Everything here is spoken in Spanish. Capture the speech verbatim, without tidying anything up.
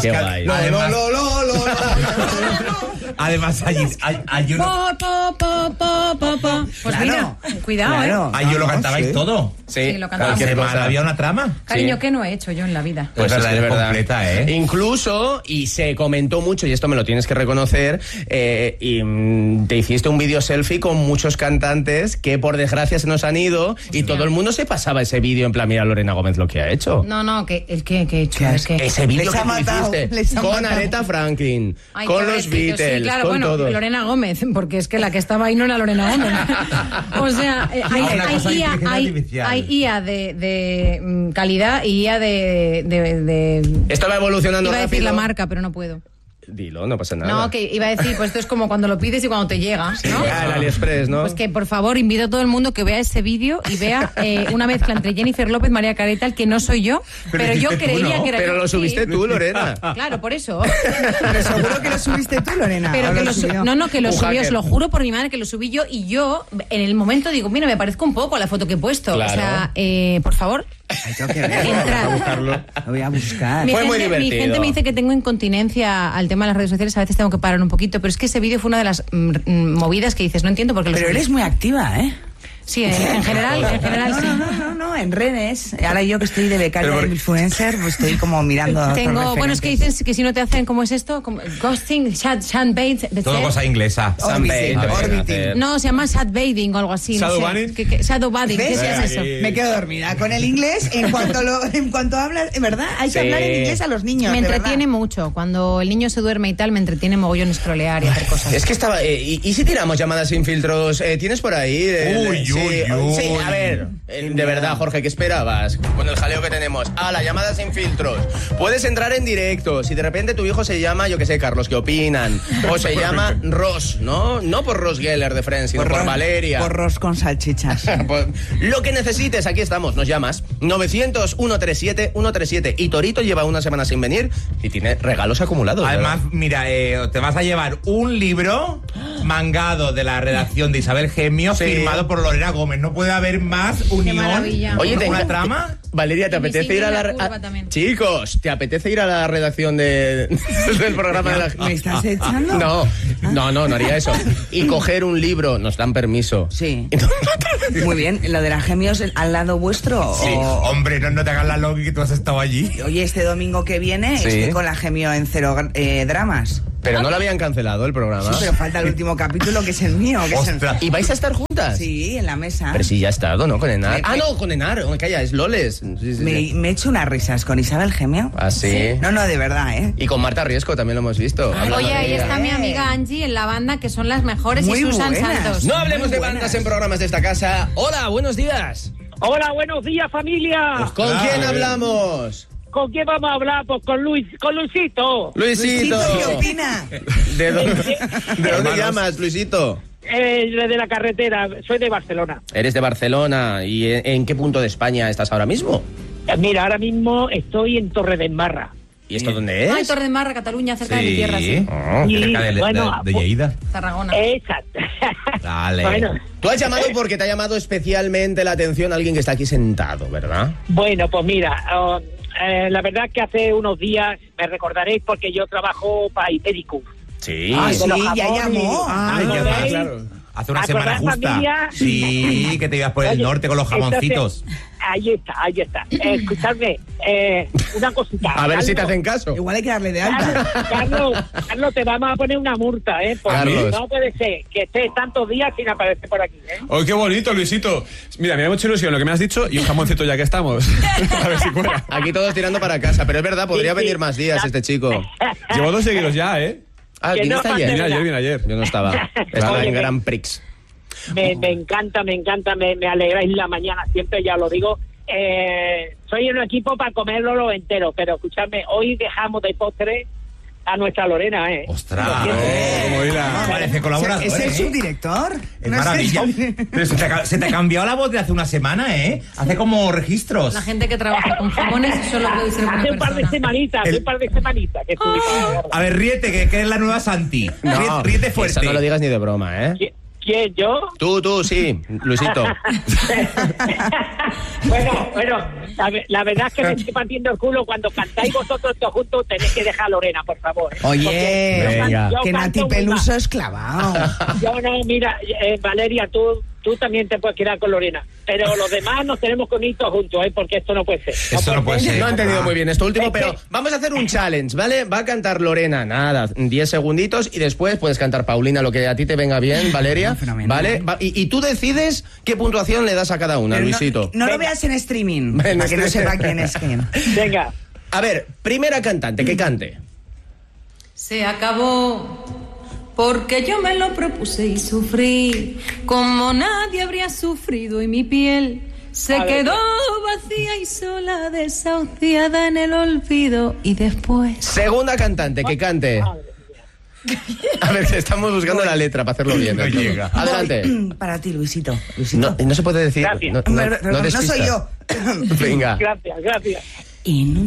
Además, Qué que, guay. además, Lo, lo, lo, lo, lo. además hay, hay, hay uno... Pa, pa, pa, pa, pa, pa. Pues Claro, mira, cuidado, claro. ¿eh? Ay, yo lo Ah, cantabais sí. todo. Sí, Sí, lo cantamos. cualquier Semana, cosa. ¿había una trama? Cariño, Sí. ¿qué no he hecho yo en la vida? Pues Es es verdad, es verdad. completa, ¿eh? Incluso, y se comentó mucho, y esto me lo tienes que reconocer, eh, y mm, te hiciste un vídeo selfie con muchos cantantes que por desgracia se nos han ido y todo el mundo se pasaba ese vídeo en plan, mira Lorena Gómez lo que ha hecho. No, no, que el que, que he hecho, ¿Qué es que... Ese vídeo Les que ha tú matado, hiciste les ha con matado. Aretha Franklin, Ay, con los pobrecillo, Beatles, sí, claro, con bueno, todos. Lorena Gómez, porque es que la que estaba ahí no era Lorena Gómez. O sea, eh, hay, una hay, cosa I A, inteligencia hay, artificial. hay I A de, de mm, calidad y I A de... de, de- Esto va evolucionando Iba a decir rápido. la marca, pero no puedo. Dilo, no pasa nada. No, que iba a decir, pues esto es como cuando lo pides y cuando te llega, ¿no? Ah, el AliExpress, ¿no? Pues que por favor invito a todo el mundo que vea ese vídeo y vea eh, una mezcla entre Jennifer López, María Carey, tal, que no soy yo, Pero pero, yo hiciste tú, creía ¿no? que era Pero yo. lo subiste Sí. tú, Lorena. Claro, por eso. Pero seguro que lo subiste tú, Lorena. Pero ¿O que lo lo su- subió? no, no, que lo Un subió, hacker. os lo juro por mi madre que lo subí yo y yo en el momento digo, mira, me parezco un poco a la foto que he puesto. Claro. O sea, eh, por favor, Ay, tengo que verlo. entrad. Lo voy a buscar. Mi Fue gente, muy mi divertido. gente me dice que tengo incontinencia al tema de las redes sociales, a veces tengo que parar un poquito, pero es que ese vídeo fue una de las mm, mm, movidas que dices, no entiendo por qué lo Pero subí. eres muy activa, ¿eh? Sí, en, en general, en general No, sí. no, no, no, no, en redes. Ahora yo que estoy de becaria Pero por- de influencer, pues estoy como mirando a otros Tengo, bueno, es que referentes. dicen que si no te hacen, ¿cómo es esto? Como ghosting, chat, chatbait, de Todo chat. cosa inglesa. Orbiting, Sunbait, te pueden orbiting. hacer. No, se llama chatbaiting o algo así. no sé. Shadowbanning. ¿Qué- qué- Shadowbanning, ¿qué ¿Ves? es eso? Me quedo dormida con el inglés en cuanto lo, en cuanto hablas, en verdad, hay que Sí. hablar en inglés a los niños. Me de entretiene verdad. mucho. Cuando el niño se duerme y tal, me entretiene mogollón scrollear y hacer cosas. Es que estaba... eh, y, y si tiramos llamadas sin filtros? Eh, ¿Tienes por ahí? Eh, Uy, sí, uy, uy. Sí, a ver, eh, de verdad, Jorge, ¿qué esperabas? Con el jaleo que tenemos. Ah, la llamada sin filtros. Puedes entrar en directo. Si de repente tu hijo se llama, yo qué sé, Carlos, ¿qué opinan? O se llama Ross, ¿no? No por Ross Geller de Friends, sino por, ros- Valeria. Por ros con salchichas. Pues, lo que necesites, aquí estamos, nos llamas novecientos, ciento treinta y siete, ciento treinta y siete y Torito lleva una semana sin venir y tiene regalos acumulados. Además, ¿verdad? mira, eh, te vas a llevar un libro mangado de la redacción de Isabel Gemio, Sí. firmado por Lorena Gómez. No puede haber más unión. maravilla. Oye, ¿Una tengo- trama? Valeria, ¿te Y mi apetece ir a signo la... en la re- curva a- también. Chicos, ¿te apetece ir a la redacción de, del programa de la... ¿Me estás echando? No, no, no, no haría eso. Y coger un libro, nos dan permiso. Sí. Muy bien, lo de las gemios al lado vuestro. Sí. o- Hombre, no, no te hagas la loca que tú has estado allí. Oye, este domingo que viene Sí. estoy con la gemio en cero eh, dramas. Pero no lo habían cancelado el programa. Sí, pero falta el último capítulo que es el mío. Que es el- Ostras. ¿Y vais a estar juntas? Sí, en la mesa. Pero sí, ya ha estado, ¿no? Con Enar. Me- Ah, me- no, con Enar. Oh, calla, es Loles. Sí, sí, sí. Me, me he hecho unas risas con Isabel Gemio. Ah, sí. No, no, de verdad, ¿eh? Y con Marta Riesco también lo hemos visto. hablando Oye, de ahí ella. está mi amiga Angie en la banda, que son las mejores, Muy y Susan buenas. Santos. No hablemos Muy de buenas. bandas en programas de esta casa. Hola, buenos días. Hola, buenos días, familia. ¿Con Claro, quién eh. hablamos? ¿Con quién vamos a hablar? Pues con Luis, con Luisito. Luisito. Luisito, ¿qué opina? ¿De dónde, ¿de dónde llamas, Luisito? Eh, de la carretera, soy de Barcelona. Eres de Barcelona. ¿Y en, en qué punto de España estás ahora mismo? Eh, Mira, ahora mismo estoy en Torredembarra. ¿Y esto dónde es? Ay, Torre de Marra, Cataluña, cerca de mi tierra, sí. Oh. Y, Cerca de, de- bueno, de, de Lleida. Tarragona. Exacto. Dale. Bueno, Tú has llamado porque te ha llamado especialmente la atención alguien que está aquí sentado, ¿verdad? bueno, pues mira, oh, eh, la verdad es que hace unos días me recordaréis porque yo trabajo para Ibericus. Sí. Ah, de sí, los ya jamones. llamó. Ah, Ay, ya ¿Acordáis? va, claro. Hace una ¿Acordáis, semana justa. familia? Sí, que te ibas por el Oye, norte con los jamoncitos. entonces, ahí está, ahí está. Eh, escuchadme, eh, una cosita. A ver si te Carlos. hacen caso. Igual hay que darle de Carlos, alta. Carlos, Carlos, te vamos a poner una multa, ¿eh? Porque Carlos. no puede ser que estés tantos días sin aparecer por aquí, ¿eh? ¡Oh, qué bonito, Luisito! Mira, me da mucha ilusión lo que me has dicho y un jamoncito ya que estamos. A ver si cuela. Aquí todos tirando para casa, pero es verdad, podría Sí, sí. venir más días este chico. Llevo dos seguidos ya, ¿eh? Ah, Que no ¿viniste pase ayer? Vine nada. ayer, vine ayer. Yo no estaba. Estaba Oye, en me- Grand Prix. Me, me encanta, me encanta, me, me alegráis la mañana, siempre ya lo digo. Eh, soy un equipo para comerlo lo entero, pero escuchadme, hoy dejamos de postre a nuestra Lorena, ¿eh? Ostras. Lo siento. Como hila. Parece colaborador, ¿Es el ¿eh? subdirector? Es No maravilla. el- Pero se te, ha, se te ha cambiado la voz de hace una semana, ¿eh? Hace como registros. La gente que trabaja con jamones solo puede ser una Hace un par de persona. semanitas, hace El- un par de semanitas que estuvimos. A ver, ríete, que, que es la nueva Santi. No, Ríete, ríete fuerte. eso no lo digas ni de broma, ¿eh? ¿Qui- ¿Quién, yo? Tú, tú, sí, Luisito. bueno, bueno, la, la verdad es que me estoy partiendo el culo cuando cantáis vosotros todos juntos, tenéis que dejar a Lorena, por favor. Oye, Porque yo venga. can- yo que canto Nati muy Peluso mal. es clavado. Yo no, mira, eh, Valeria, tú tú también te puedes quedar con Lorena, pero los demás nos tenemos que unir todos juntos, ¿eh? Porque esto no puede ser. Esto no puede ser. No he entendido muy bien esto último, Es que- pero vamos a hacer un challenge, ¿vale? Va a cantar Lorena, nada, diez segunditos y después puedes cantar Paulina, lo que a ti te venga bien, Valeria, Fenomenal. ¿vale? Va- y, y tú decides qué puntuación le das a cada una, Pero Luisito. No, no lo Venga. veas en streaming, En para que no streaming. sepa quién es quién. Venga, A ver, primera cantante, que cante. Se acabó porque yo me lo propuse y sufrí como nadie habría sufrido y mi piel se A ver. quedó vacía y sola, desahuciada en el olvido y después... Segunda cantante, que cante. A ver, estamos buscando la letra para hacerlo bien. No llega. Adelante. Para ti, Luisito. Luisito. No, no se puede decir. Gracias. No, no, Hombre, no no soy despistas. yo. Venga. gracias, gracias. En